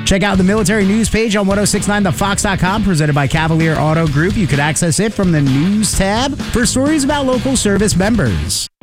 Check out the military news page on 1069thefox.com, presented by Cavalier Auto Group. You could access it from the news tab for stories about local service members.